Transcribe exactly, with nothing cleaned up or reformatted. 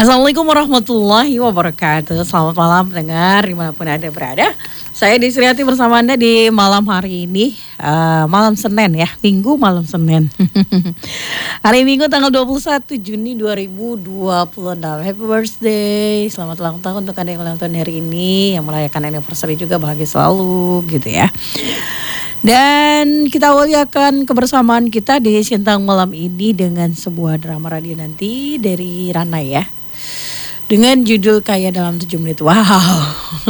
Assalamualaikum warahmatullahi wabarakatuh. Selamat malam pendengar dimanapun Anda berada. Saya Desriati bersama Anda di malam hari ini, uh, malam Senin ya, Minggu malam Senin. Hari Minggu tanggal dua puluh satu Juni dua ribu dua puluh enam. Happy birthday, selamat ulang tahun untuk Anda yang ulang tahun hari ini, yang merayakan anniversary juga bahagia selalu gitu ya. Dan kita awali akan kebersamaan kita di Sintang malam ini dengan sebuah drama radio nanti dari Rana ya, dengan judul Kaya dalam tujuh menit. Wow.